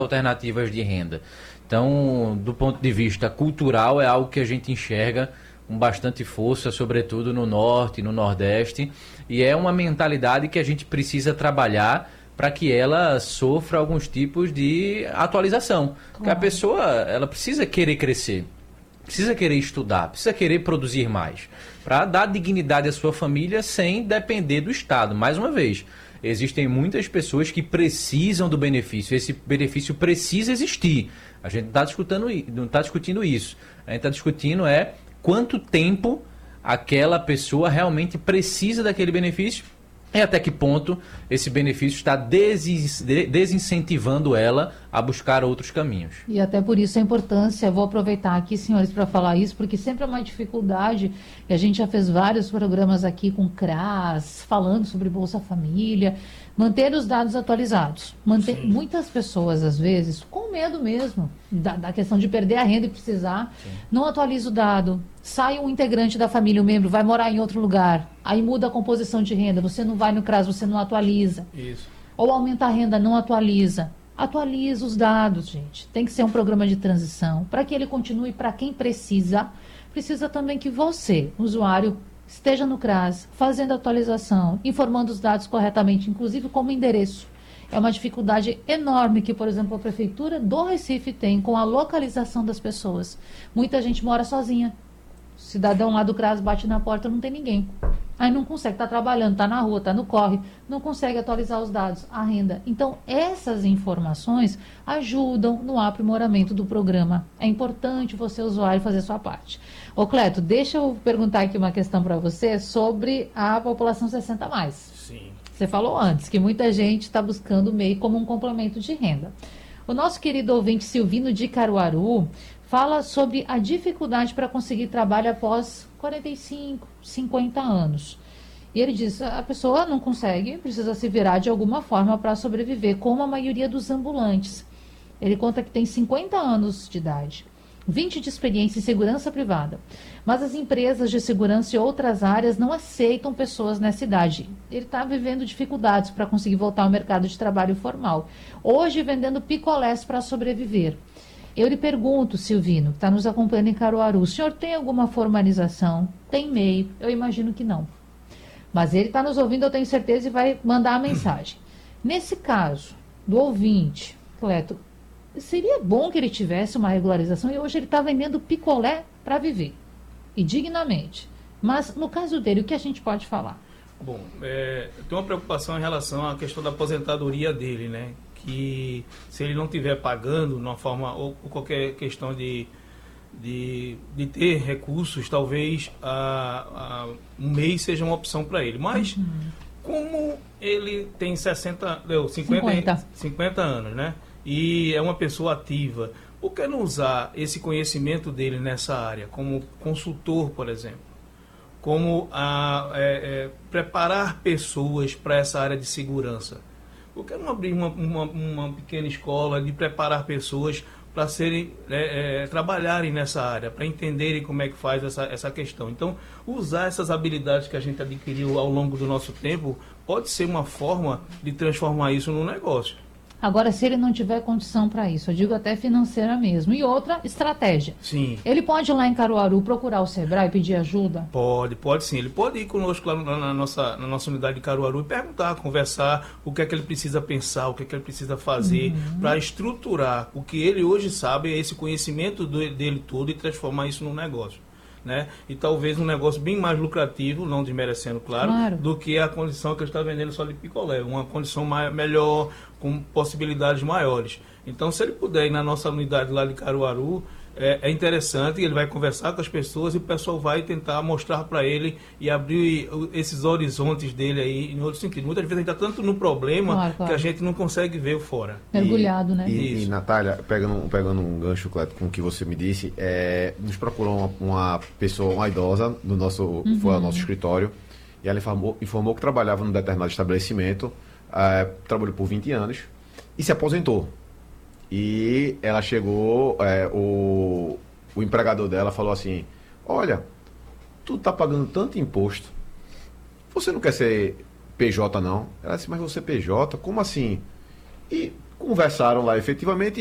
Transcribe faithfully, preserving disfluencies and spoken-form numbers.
alternativas de renda. Então, do ponto de vista cultural, é algo que a gente enxerga com bastante força, sobretudo no Norte, no Nordeste, e é uma mentalidade que a gente precisa trabalhar para que ela sofra alguns tipos de atualização. Claro. Porque a pessoa, ela precisa querer crescer, precisa querer estudar, precisa querer produzir mais, para dar dignidade à sua família sem depender do Estado. Mais uma vez, existem muitas pessoas que precisam do benefício, esse benefício precisa existir. A gente não está discutindo, não está discutindo isso. A gente está discutindo é quanto tempo aquela pessoa realmente precisa daquele benefício e até que ponto esse benefício está desincentivando ela a buscar outros caminhos. E até por isso a importância, vou aproveitar aqui, senhores, para falar isso, porque sempre é uma dificuldade, e a gente já fez vários programas aqui com C R A S, falando sobre Bolsa Família, manter os dados atualizados. Manter Sim. Muitas pessoas, às vezes, com medo mesmo da, da questão de perder a renda e precisar, Sim. não atualiza o dado, sai um integrante da família, um membro, vai morar em outro lugar, aí muda a composição de renda, você não vai no C R A S, você não atualiza. Isso. Ou aumenta a renda, não atualiza. Atualiza os dados, gente. Tem que ser um programa de transição. Para que ele continue, para quem precisa, precisa também que você, usuário, esteja no C R A S, fazendo atualização, informando os dados corretamente, inclusive como endereço. É uma dificuldade enorme que, por exemplo, a Prefeitura do Recife tem com a localização das pessoas. Muita gente mora sozinha. O cidadão lá do C R A S bate na porta, não tem ninguém. Aí não consegue, está trabalhando, está na rua, está no corre, não consegue atualizar os dados, a renda. Então, essas informações ajudam no aprimoramento do programa. É importante você, usuário, fazer a sua parte. Ô, Cleto, deixa eu perguntar aqui uma questão para você sobre a população sessenta mais. Sim. Você falou antes que muita gente está buscando o M E I como um complemento de renda. O nosso querido ouvinte Silvino de Caruaru fala sobre a dificuldade para conseguir trabalho após quarenta e cinco, cinquenta anos. E ele diz, a pessoa não consegue, precisa se virar de alguma forma para sobreviver, como a maioria dos ambulantes. Ele conta que tem cinquenta anos de idade, vinte de experiência em segurança privada. Mas as empresas de segurança e outras áreas não aceitam pessoas nessa idade. Ele está vivendo dificuldades para conseguir voltar ao mercado de trabalho formal. Hoje vendendo picolés para sobreviver. Eu lhe pergunto, Silvino, que está nos acompanhando em Caruaru, o senhor tem alguma formalização? Tem e mail? Eu imagino que não. Mas ele está nos ouvindo, eu tenho certeza, e vai mandar a mensagem. Nesse caso, do ouvinte, Cleto, seria bom que ele tivesse uma regularização e hoje ele está vendendo picolé para viver, e dignamente. Mas, no caso dele, o que a gente pode falar? Bom, é, tem uma preocupação em relação à questão da aposentadoria dele, né? Que se ele não estiver pagando, numa forma, ou, ou qualquer questão de, de, de ter recursos, talvez a, a, um mês seja uma opção para ele. Mas, uhum. como ele tem sessenta, não, cinquenta, cinquenta. cinquenta anos, né? E é uma pessoa ativa, por que não usar esse conhecimento dele nessa área, como consultor, por exemplo? Como a, é, é, preparar pessoas para essa área de segurança? Por que não abrir uma, uma, uma pequena escola de preparar pessoas para serem é, é, trabalharem nessa área, para entenderem como é que faz essa, essa questão? Então, usar essas habilidades que a gente adquiriu ao longo do nosso tempo pode ser uma forma de transformar isso num negócio. Agora, se ele não tiver condição para isso, eu digo até financeira mesmo. E outra, estratégia. Sim. Ele pode ir lá em Caruaru procurar o Sebrae e pedir ajuda? Pode, pode sim. Ele pode ir conosco lá na nossa, na nossa unidade de Caruaru e perguntar, conversar o que é que ele precisa pensar, o que é que ele precisa fazer uhum. para estruturar o que ele hoje sabe, esse conhecimento do, dele todo e transformar isso num negócio. Né? E talvez um negócio bem mais lucrativo, não desmerecendo, claro, claro. do que a condição que ele está vendendo só de picolé, uma condição mais, melhor, com possibilidades maiores. Então, se ele puder ir na nossa unidade lá de Caruaru, é, é interessante, ele vai conversar com as pessoas e o pessoal vai tentar mostrar para ele e abrir esses horizontes dele aí em outro sentido. Muitas vezes a gente está tanto no problema claro, claro. que a gente não consegue ver o fora. Mergulhado, e, né? E, e Natália, pegando, pegando um gancho, Cleto, com o que você me disse, é, nos procurou uma, uma pessoa, uma idosa, no nosso, uhum. foi ao nosso escritório, e ela informou, informou que trabalhava num determinado estabelecimento, é, trabalhou por vinte anos e se aposentou. E ela chegou, é, o, o empregador dela falou assim, olha, tu tá pagando tanto imposto, você não quer ser P J não? Ela disse, mas você P J? Como assim? E conversaram lá efetivamente